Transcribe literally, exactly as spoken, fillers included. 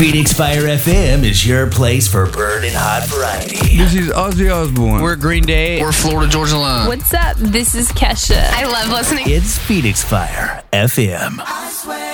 Phoenix Fire F M is your place for burning hot variety. This is Ozzy Osbourne. We're Green Day. We're Florida Georgia Line. What's up? This is Kesha. I love listening. It's Phoenix Fire F M.